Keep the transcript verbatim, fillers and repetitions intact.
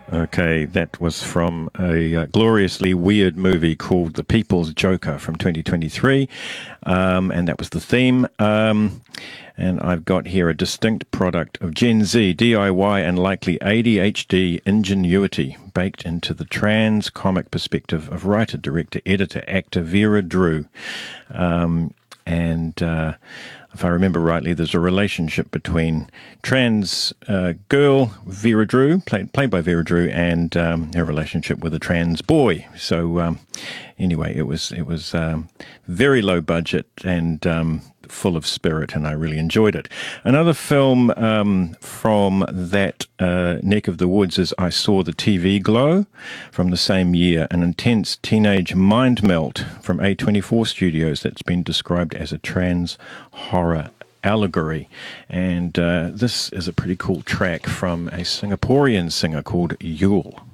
Okay, that was from a uh, gloriously weird movie called The People's Joker from twenty twenty-three, um, and that was the theme. Um, and I've got here a distinct product of Gen Z, D I Y, and likely A D H D ingenuity baked into the trans comic perspective of writer, director, editor, actor Vera Drew. Um, and uh, if I remember rightly, there's a relationship between trans uh, girl Vera Drew, played played by Vera Drew, and um, her relationship with a trans boy. So um, anyway, it was it was um, very low budget and um, full of spirit, and I really enjoyed it. Another film um, from that uh, neck of the woods is I Saw the T V Glow from the same year, an intense teenage mind melt from A twenty-four Studios that's been described as a trans horror allegory. And uh, this is a pretty cool track from a Singaporean singer called Yule.